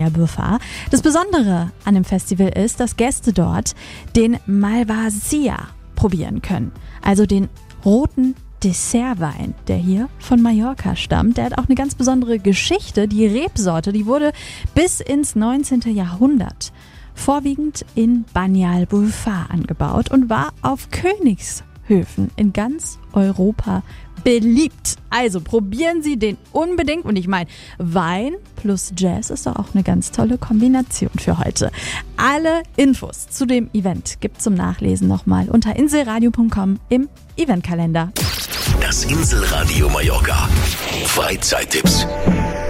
Banyal Bufar. Das Besondere an dem Festival ist, dass Gäste dort den Malvasia probieren können. Also den roten Dessertwein, der hier von Mallorca stammt. Der hat auch eine ganz besondere Geschichte. Die Rebsorte, die wurde bis ins 19. Jahrhundert vorwiegend in Banyal Bufar angebaut und war auf Königshöfen in ganz Europa beliebt. Also probieren Sie den unbedingt. Und ich meine, Wein plus Jazz ist doch auch eine ganz tolle Kombination für heute. Alle Infos zu dem Event gibt's zum Nachlesen nochmal unter inselradio.com im Eventkalender. Das Inselradio Mallorca. Freizeittipps.